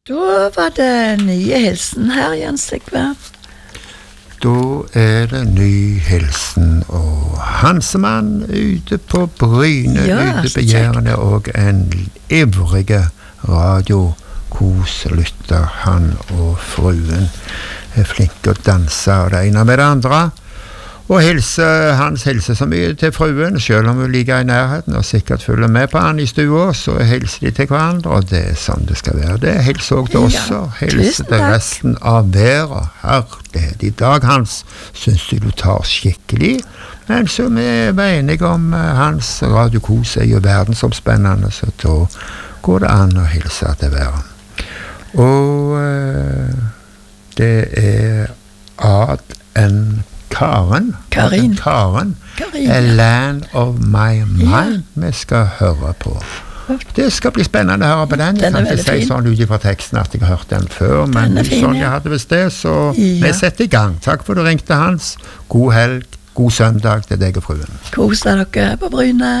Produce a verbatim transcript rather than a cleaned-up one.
Da var det nye hilsen her, Jens Sigve. Da er det ny hilsen, og Hansemann ute på Bryne, Ja, ute så på Jærene, og en ivrige radiokoslytter, han og fruen er flinke å danse og det ene med det andre. Og hilse, hans hilser så mye til fruen, selv om hun ligger i nærheten og sikkert følger med på han i stua, så hilser de til hverandre, og det er sånn det skal være. Det hilser også til oss, og hilser til resten av verden. Herlighet, i dag, Hans, synes du du tar skikkelig, men så vi var enige om uh, hans radiokos er jo verdensomspennende, så da går det an å hilse til verden. Og uh, det er ad en Karen, Karin. Karen, Karin, A ja. Land of My Mind, vi skal høre på. Det skal bli spennende å høre på den. Jeg Den er kan ikke veldig si fin. sånn ut fra teksten at jeg har hørt den før, men Den er fin, sånn jeg ja. hadde visst det, så Ja. vi setter i gang. Takk for du ringte, Hans. God helg, god søndag til deg og fruen. Kos dere på Bryne.